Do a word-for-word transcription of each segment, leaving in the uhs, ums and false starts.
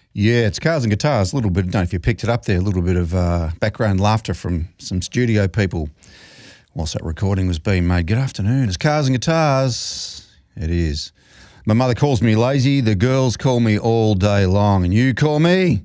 Yeah, it's Cars and Guitars. A little bit, I don't know if you picked it up there, a little bit of uh, background laughter from some studio people whilst that recording was being made. Good afternoon. It's Cars and Guitars. It is. My mother calls me lazy. The girls call me all day long. And you call me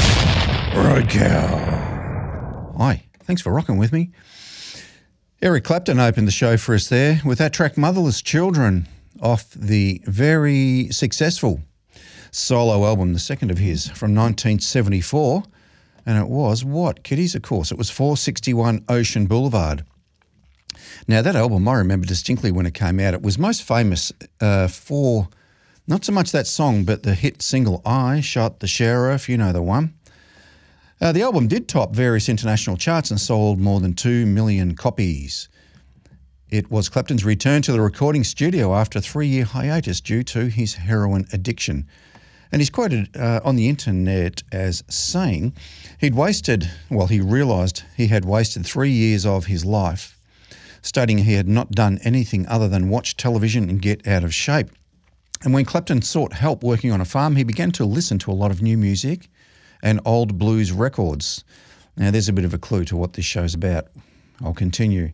Roadkill. Hi, thanks for rocking with me. Eric Clapton opened the show for us there with that track Motherless Children off the very successful solo album, the second of his, from nineteen seventy-four. And it was what? Kiddies, of course. It was four sixty-one Ocean Boulevard. Now, that album, I remember distinctly when it came out. It was most famous uh, for not so much that song, but the hit single, I Shot the Sheriff, you know the one. Uh, the album did top various international charts and sold more than two million copies. It was Clapton's return to the recording studio after a three-year hiatus due to his heroin addiction. And he's quoted uh, on the internet as saying he'd wasted, well, he realised he had wasted three years of his life, stating he had not done anything other than watch television and get out of shape. And when Clapton sought help working on a farm, he began to listen to a lot of new music and old blues records. Now, there's a bit of a clue to what this show's about. I'll continue.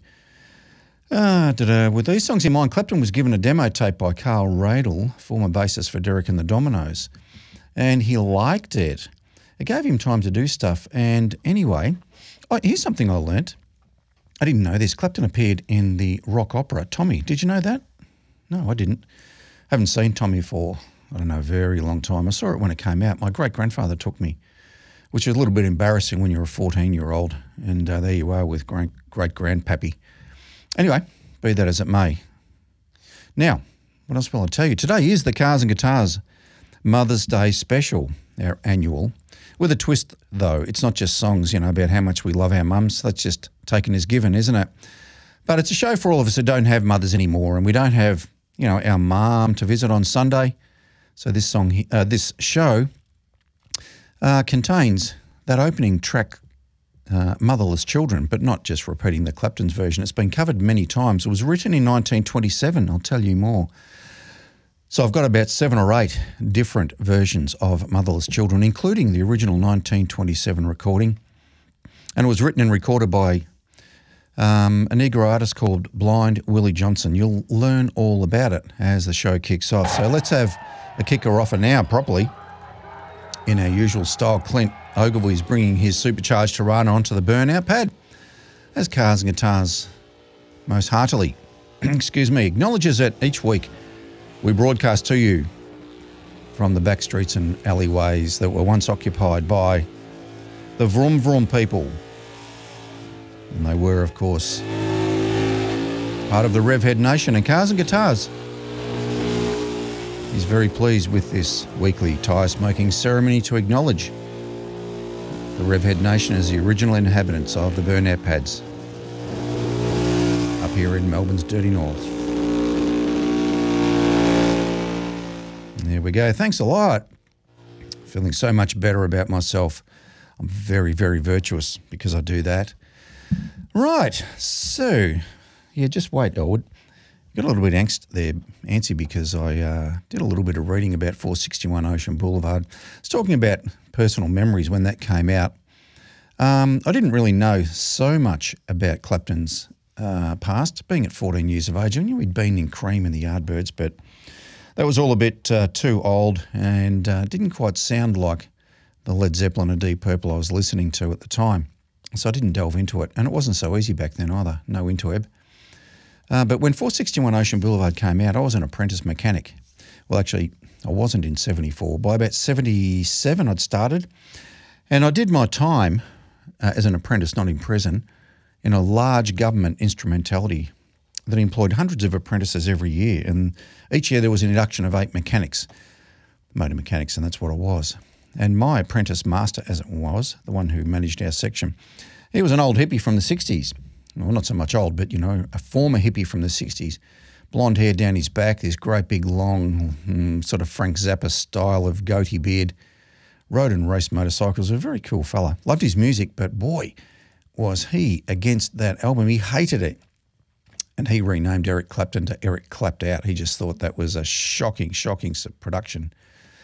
Uh, with these songs in mind, Clapton was given a demo tape by Carl Radle, former bassist for Derek and the Dominoes, and he liked it. It gave him time to do stuff. And anyway, oh, here's something I learnt. I didn't know this. Clapton appeared in the rock opera Tommy. Did you know that? No, I didn't. Haven't seen Tommy for, I don't know, a very long time. I saw it when it came out. My great-grandfather took me, which is a little bit embarrassing when you're a fourteen-year-old, and uh, there you are with great, great-grandpappy. Anyway, be that as it may. Now, what else will I tell you? Today is the Cars and Guitars Mother's Day special, our annual, with a twist, though. It's not just songs, you know, about how much we love our mums. That's just taken as given, isn't it? But it's a show for all of us who don't have mothers anymore, and we don't have, you know, our mum to visit on Sunday. So this song, uh, this show uh, contains that opening track, Uh, Motherless Children, but not just repeating the Clapton's version. It's been covered many times. It was written in nineteen twenty-seven. I'll tell you more. So I've got about seven or eight different versions of Motherless Children, including the original nineteen twenty-seven recording. And it was written and recorded by um, a Negro artist called Blind Willie Johnson. You'll learn all about it as the show kicks off. So let's have a kicker offer now properly. In our usual style, Clint Ogilvie is bringing his supercharged Tirana onto the burnout pad as Cars and Guitars most heartily, excuse me, acknowledges that each week we broadcast to you from the back streets and alleyways that were once occupied by the Vroom Vroom people. And they were, of course, part of the Revhead Nation, and Cars and Guitars is very pleased with this weekly tyre smoking ceremony to acknowledge the Revhead Nation as the original inhabitants of the burnout pads up here in Melbourne's dirty north. There we go. Thanks a lot. Feeling so much better about myself. I'm very, very virtuous because I do that. Right. So, yeah, just wait, Elwood. Got a little bit angst there, antsy, because I uh, did a little bit of reading about four sixty-one Ocean Boulevard. I was talking about personal memories when that came out. Um, I didn't really know so much about Clapton's uh, past, being at fourteen years of age. I knew he'd been in Cream and the Yardbirds, but that was all a bit uh, too old and uh, didn't quite sound like the Led Zeppelin and Deep Purple I was listening to at the time. So I didn't delve into it, and it wasn't so easy back then either, no interweb. Uh, but when four sixty-one Ocean Boulevard came out, I was an apprentice mechanic. Well, actually, I wasn't in seventy-four. By about seventy-seven, I'd started. And I did my time uh, as an apprentice, not in prison, in a large government instrumentality that employed hundreds of apprentices every year. And each year there was an induction of eight mechanics, motor mechanics, and that's what I was. And my apprentice master, as it was, the one who managed our section, he was an old hippie from the sixties. Well, not so much old, but, you know, a former hippie from the sixties. Blonde hair down his back, this great big long mm, sort of Frank Zappa style of goatee beard. Rode and raced motorcycles. A very cool fella. Loved his music, but boy, was he against that album. He hated it. And he renamed Eric Clapton to Eric Clapped Out. He just thought that was a shocking, shocking production.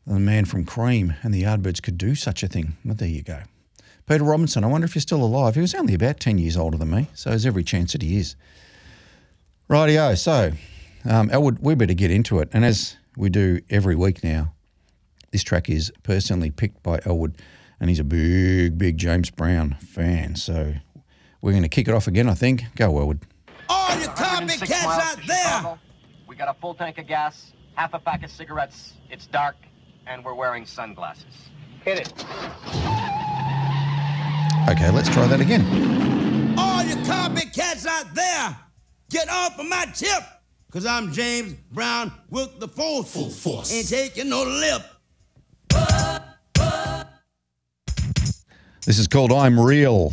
the man from Cream and the Yardbirds could do such a thing. But there you go. Peter Robinson, I wonder if you're still alive. He was only about ten years older than me, so there's every chance that he is. Rightio, so um, Elwood, we better get into it. And as we do every week now, this track is personally picked by Elwood, and he's a big, big James Brown fan. So we're going to kick it off again, I think. Go, Elwood. All you copycats out there! We got a full tank of gas, half a pack of cigarettes, it's dark, and we're wearing sunglasses. Hit it. Okay, let's try that again. All you copycats out there, get off of my tip, because I'm James Brown with the force. Full force. Ain't taking no lip. This is called I'm Real.